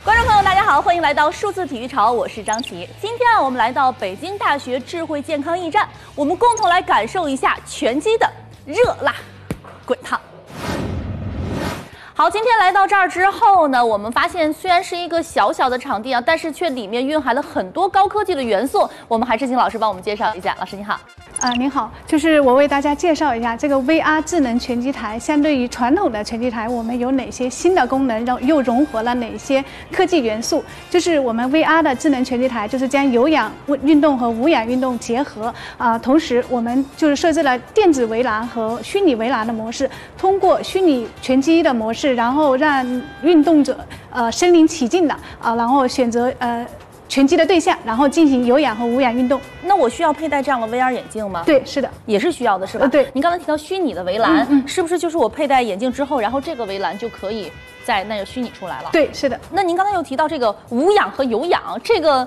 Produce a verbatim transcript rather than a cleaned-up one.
观众朋友，大家好，欢迎来到数字体育潮，我是张琪。今天啊，我们来到北京大学智慧健康驿站，我们共同来感受一下拳击的热辣滚烫。好，今天来到这儿之后呢，我们发现虽然是一个小小的场地啊，但是却里面蕴含了很多高科技的元素。我们还是请老师帮我们介绍一下。老师你好。 啊、呃，您好，就是我为大家介绍一下这个 V R 智能拳击台，相对于传统的拳击台，我们有哪些新的功能，又融合了哪些科技元素？就是我们 V R 的智能拳击台，就是将有氧运动和无氧运动结合啊、呃，同时我们就是设置了电子围栏和虚拟围栏的模式，通过虚拟拳击的模式，然后让运动者呃身临其境的啊、呃，然后选择呃。拳击的对象，然后进行有氧和无氧运动。 那我需要佩戴这样的 V R 眼镜吗？ 对，是的， 也是需要的，是吧？ 呃、对。 您刚才提到虚拟的围栏， 嗯嗯、 是不是就是我佩戴眼镜之后，然后这个围栏就可以在那个虚拟出来了？ 对，是的。 那您刚才又提到这个无氧和有氧，这个